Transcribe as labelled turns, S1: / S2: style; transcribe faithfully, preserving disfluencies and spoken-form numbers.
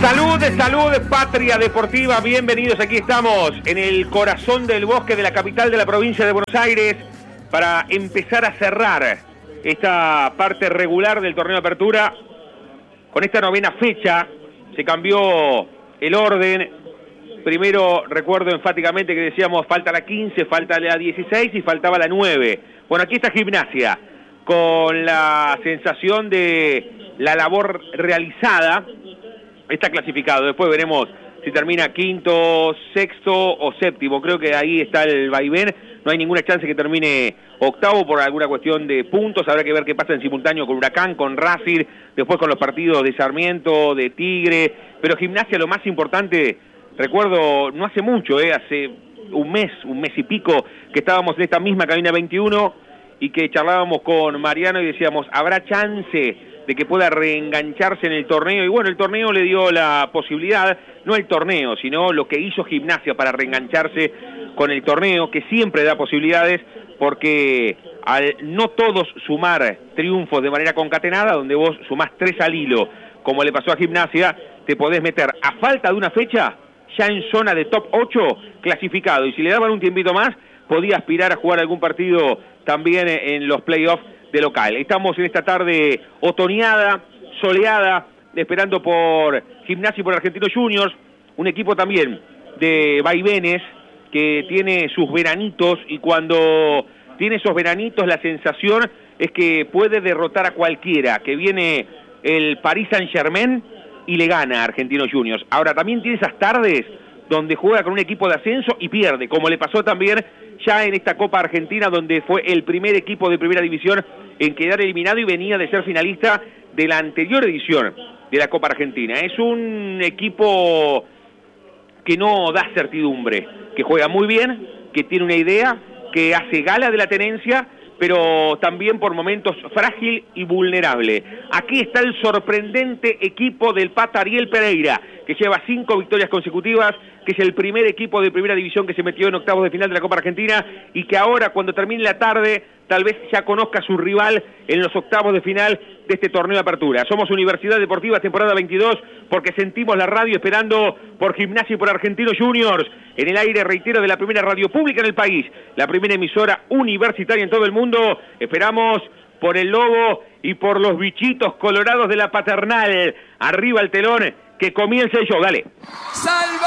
S1: Salud, salud, patria deportiva, bienvenidos, aquí estamos en el corazón del bosque de la capital de la provincia de Buenos Aires para empezar a cerrar esta parte regular del torneo de apertura. Con esta novena fecha se cambió el orden. Primero recuerdo enfáticamente que decíamos falta la quince, falta la dieciséis y faltaba la nueve. Bueno, aquí está Gimnasia con la sensación de la labor realizada. Está clasificado, después veremos si termina quinto, sexto o séptimo. Creo que ahí está el vaivén. No hay ninguna chance que termine octavo por alguna cuestión de puntos. Habrá que ver qué pasa en simultáneo con Huracán, con Racing, después con los partidos de Sarmiento, de Tigre. Pero Gimnasia, lo más importante, recuerdo, no hace mucho, eh, hace un mes, un mes y pico, que estábamos en esta misma cabina veintiuno y que charlábamos con Mariano y decíamos, ¿habrá chance de que pueda reengancharse en el torneo? Y bueno, el torneo le dio la posibilidad, no el torneo, sino lo que hizo Gimnasia para reengancharse con el torneo, que siempre da posibilidades, porque al no todos sumar triunfos de manera concatenada, donde vos sumás tres al hilo, como le pasó a Gimnasia, te podés meter a falta de una fecha, ya en zona de top ocho, clasificado, y si le daban un tiempito más, podía aspirar a jugar algún partido también en los playoffs de local. Estamos en esta tarde otoñada, soleada, esperando por Gimnasia y por Argentinos Juniors, un equipo también de vaivenes que tiene sus veranitos, y cuando tiene esos veranitos la sensación es que puede derrotar a cualquiera, que viene el Paris Saint-Germain y le gana a Argentinos Juniors. Ahora también tiene esas tardes donde juega con un equipo de ascenso y pierde, como le pasó también ya en esta Copa Argentina, donde fue el primer equipo de primera división en quedar eliminado y venía de ser finalista de la anterior edición de la Copa Argentina. Es un equipo que no da certidumbre, que juega muy bien, que tiene una idea, que hace gala de la tenencia, pero también por momentos frágil y vulnerable. Aquí está el sorprendente equipo del Pata Ariel Pereira, que lleva cinco victorias consecutivas, que es el primer equipo de primera división que se metió en octavos de final de la Copa Argentina, y que ahora, cuando termine la tarde, tal vez ya conozca a su rival en los octavos de final de este torneo de apertura. Somos Universidad Deportiva, temporada veintidós, porque sentimos la radio esperando por Gimnasia y por Argentinos Juniors. En el aire, reitero, de la primera radio pública en el país, la primera emisora universitaria en todo el mundo. Esperamos por el Lobo y por los bichitos colorados de la Paternal. Arriba el telón, que comience el show, dale.
S2: ¡Salve!